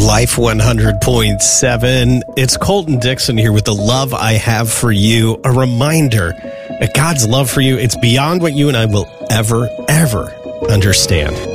Life 100.7. It's Colton Dixon here with the love I have for you. A reminder that God's love for you, it's beyond what you and I will ever understand.